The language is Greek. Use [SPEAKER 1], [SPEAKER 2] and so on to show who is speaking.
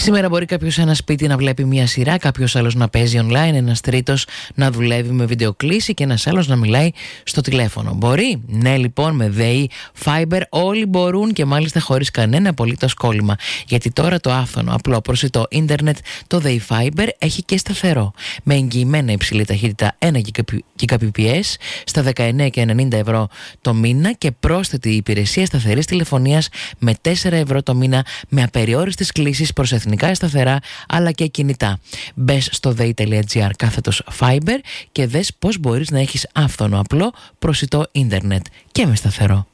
[SPEAKER 1] Σήμερα μπορεί κάποιος σε ένα σπίτι να βλέπει μια σειρά, κάποιος άλλος να παίζει online, ένας τρίτος να δουλεύει με βιντεοκλήση και ένας άλλος να μιλάει στο τηλέφωνο. Μπορεί? Ναι, λοιπόν, με ΔΕΗ Fiber όλοι μπορούν και μάλιστα χωρίς κανένα απολύτως κόλλημα. Γιατί τώρα το άφθονο, απλό, προσιτό ίντερνετ, το ΔΕΗ Fiber έχει και σταθερό. Με εγγυημένα υψηλή ταχύτητα 1 Gbps στα 19,90 ευρώ το μήνα και πρόσθετη υπηρεσία σταθερής τηλεφωνίας με 4 ευρώ το μήνα με απεριόριστες κλήσεις προς εθνικά σταθερά αλλά και κινητά. Μπες στο dei.gr/Fiber και δες πώς μπορείς να έχεις άφθονο, απλό, προσιτό ίντερνετ και με σταθερό.